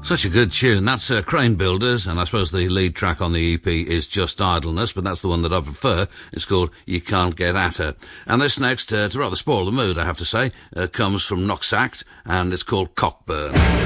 Such a good tune. That's Crane Builders, and I suppose the lead track on the EP is Just Idleness, but that's the one that I prefer. It's called You Can't Get At Her. And this next, to rather spoil the mood, I have to say, comes from Noxact, and it's called Cockburn.